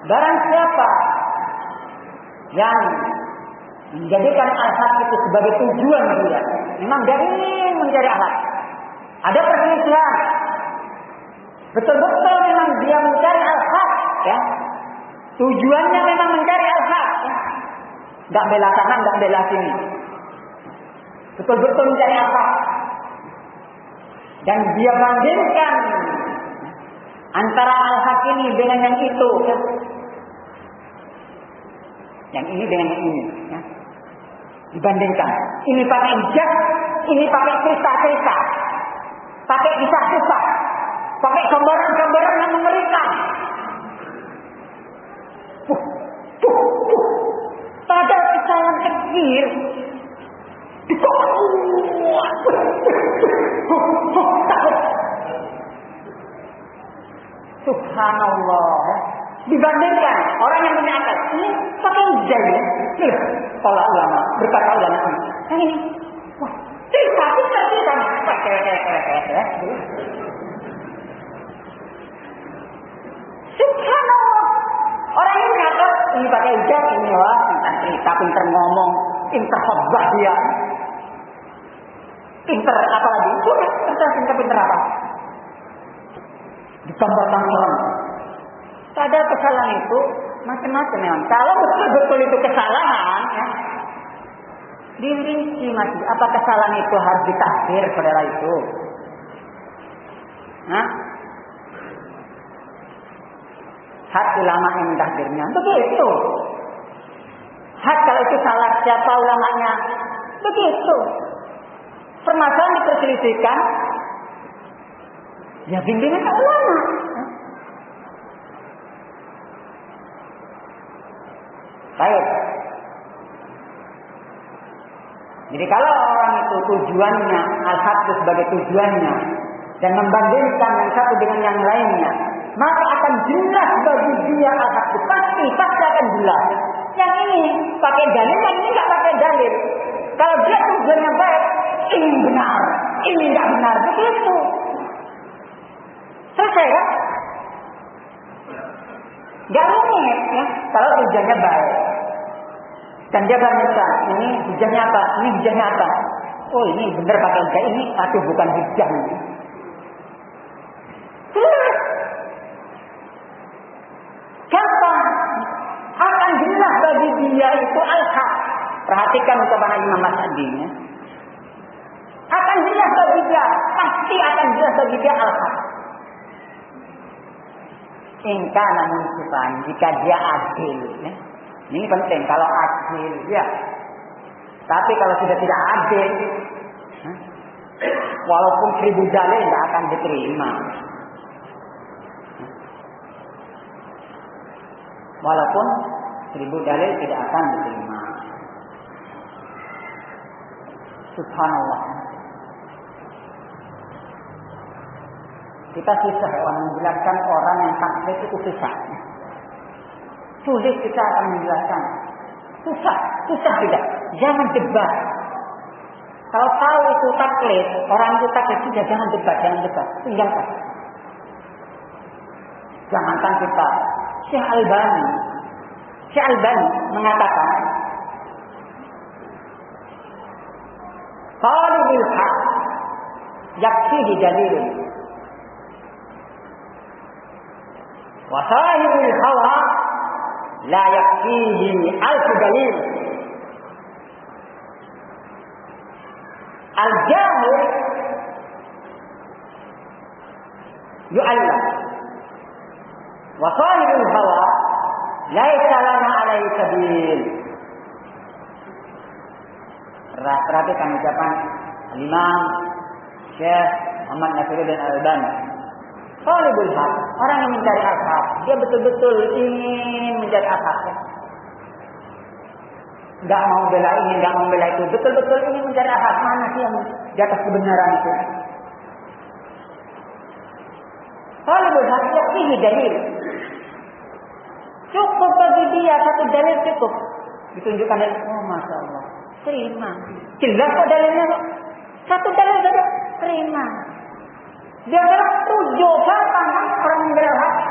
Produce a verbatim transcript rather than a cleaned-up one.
Barang siapa yang menjadikan al-haq itu sebagai tujuan dia, memang dia ingin mencari al-haq. Ada perselisihan. Betul-betul memang dia mencari al-haq, ya. Tujuannya memang mencari al-haq, ya. Enggak bela sana, enggak bela sini. Betul-betul mencari al-haq. Dan dia bandingkan antara al-haq ini dengan yang itu, ya. Yang ini dengan yang ini, ya. Dibandingkan. Ini pakai jas, ini pakai cerita-cerita, pakai kisah-kisah, pakai gambaran-gambaran yang mengerikan. Puh, puh, puh. Padahal kesalahan kecil. Subhanallah. Dibandingkan orang yang punya akal, ini pakai ijaz ya. Nih, kalau ulama berkata ulama ini, yang ini, wah, cerita cerita cerita, pakai pakai Subhanallah. Orang ini berkata ini pakai ijaz, ini wah, pintar cerita, pintar ngomong, pintar khotbah dia, pintar apa lagi? Sudah, pintar pintar pintar apa? Digambarkan. Pada kesalahan itu macam-macam memang. Kalau betul-betul itu kesalahan, ya, dirinci masih. Apa kesalahan itu harus ditakdir saudara itu? Hah? Hak ulama yang mentakdirnya. Begitu. Hak kalau itu salah siapa ulamanya? Begitu. Permasalahan diperselisihkan. Ya bimbingan ulama. Baik. Jadi kalau orang itu tujuannya al-haq itu sebagai tujuannya dan membandingkan yang satu dengan yang lainnya, maka akan jelas bagi dia al-haq itu pasti pasti akan jelas. Yang ini pakai dalil, yang ini nggak pakai dalil. Kalau dia tujuannya baik, ini benar, ini nggak benar, begitu. Selesai ya? Gak rumit ya, kalau hujannya baik. Dan dia bandingkan, ini hujannya apa, ini hujannya apa. Oh ini benar pakai hujan ini, tapi bukan hujan. Terus, gampang. Akan jelas bagi dia itu al-haq. Perhatikan ucapan Imam As-Sa'di ya. Akan jelas bagi dia, pasti akan jelas bagi dia al-haq. Ingka namun sifat, jika dia adil ya. Ini penting kalau adil ya. Tapi kalau sudah tidak adil, huh? walaupun seribu dalil tidak akan diterima. Walaupun seribu dalil tidak akan diterima. Subhanallah. Kita susah orang menjelaskan orang yang taklid itu susah. Sulit kita akan menjelaskan. Susah, susah tidak. Jangan debat. Kalau tahu itu taklid, orang itu taklid sudah jangan debat, jangan debat. Tinggalkan. Jangankan kita. Syekh Albani, Syekh Albani mengatakan, talibul haq yakfihi dalilun. Wa sahibul hawa la yakfihi alf dalil. Al-jahil yu'allam wa sahibul hawa laisa lana alaihi sabil. Perhatikan ucapan Imam Syekh Muhammad Nasiruddin Al-Albani. Talibul haq, orang yang mencari al-haq, dia betul-betul ingin mencari al-haq. Enggak mau bela ini, enggak mau bela itu, betul-betul ingin mencari al-haq. Mana sih yang di atas kebenaran itu? Talibul haq, ya ini dalil. Cukup bagi dia satu dalil cukup. Ditunjukkan dalil, oh masya Allah, terima. Jelas kok dalilnya kok. Satu dalil saja, terima. Dia bilang tujuh gampang kan orang yang berhak.